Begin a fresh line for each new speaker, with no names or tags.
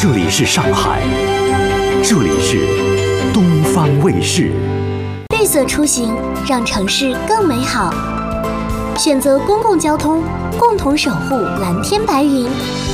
这里是上海，这里是东方卫视。
绿色出行，让城市更美好。选择公共交通，共同守护蓝天白云。